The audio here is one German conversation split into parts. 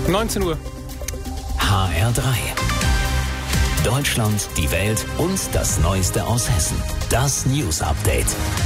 19 Uhr. HR3. Deutschland, die Welt und das Neueste aus Hessen. Das News Update.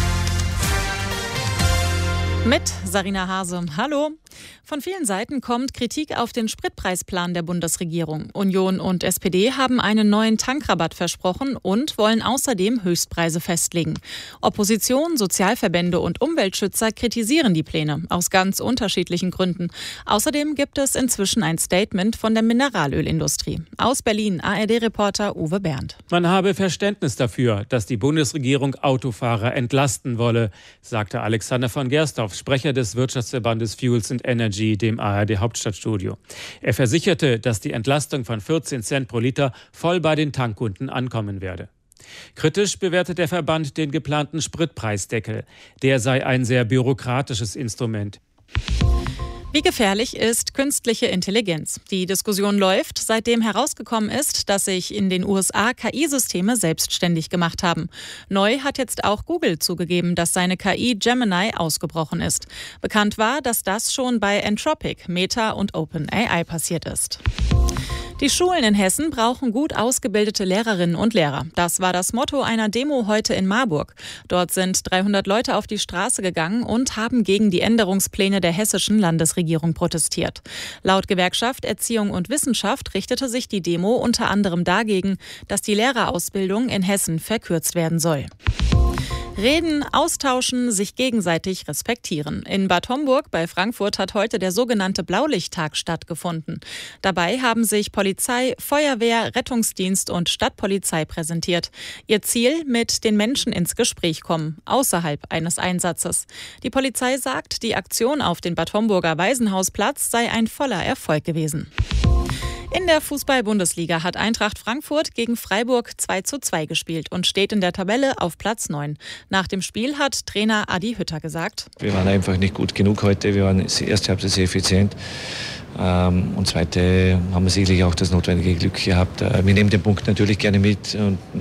Mit Sarina Hase. Hallo. Von vielen Seiten kommt Kritik auf den Spritpreisplan der Bundesregierung. Union und SPD haben einen neuen Tankrabatt versprochen und wollen außerdem Höchstpreise festlegen. Opposition, Sozialverbände und Umweltschützer kritisieren die Pläne aus ganz unterschiedlichen Gründen. Außerdem gibt es inzwischen ein Statement von der Mineralölindustrie. Aus Berlin, ARD-Reporter Uwe Berndt. Man habe Verständnis dafür, dass die Bundesregierung Autofahrer entlasten wolle, sagte Alexander von Gersdorf, Sprecher des Wirtschaftsverbandes Fuels and Energy, dem ARD-Hauptstadtstudio. Er versicherte, dass die Entlastung von 14 Cent pro Liter voll bei den Tankkunden ankommen werde. Kritisch bewertet der Verband den geplanten Spritpreisdeckel. Der sei ein sehr bürokratisches Instrument. Wie gefährlich ist künstliche Intelligenz? Die Diskussion läuft, seitdem herausgekommen ist, dass sich in den USA KI-Systeme selbstständig gemacht haben. Neu hat jetzt auch Google zugegeben, dass seine KI Gemini ausgebrochen ist. Bekannt war, dass das schon bei Anthropic, Meta und OpenAI passiert ist. Die Schulen in Hessen brauchen gut ausgebildete Lehrerinnen und Lehrer. Das war das Motto einer Demo heute in Marburg. Dort sind 300 Leute auf die Straße gegangen und haben gegen die Änderungspläne der hessischen Landesregierung protestiert. Laut Gewerkschaft Erziehung und Wissenschaft richtete sich die Demo unter anderem dagegen, dass die Lehrerausbildung in Hessen verkürzt werden soll. Reden, austauschen, sich gegenseitig respektieren. In Bad Homburg bei Frankfurt hat heute der sogenannte Blaulichttag stattgefunden. Dabei haben sich Polizei, Feuerwehr, Rettungsdienst und Stadtpolizei präsentiert. Ihr Ziel: mit den Menschen ins Gespräch kommen, außerhalb eines Einsatzes. Die Polizei sagt, die Aktion auf den Bad Homburger Waisenhausplatz sei ein voller Erfolg gewesen. In der Fußball-Bundesliga hat Eintracht Frankfurt gegen Freiburg 2:2 gespielt und steht in der Tabelle auf Platz 9. Nach dem Spiel hat Trainer Adi Hütter gesagt: Wir waren einfach nicht gut genug heute. Wir waren erste Halbzeit sehr effizient. Und zweite haben wir sicherlich auch das notwendige Glück gehabt. Wir nehmen den Punkt natürlich gerne mit und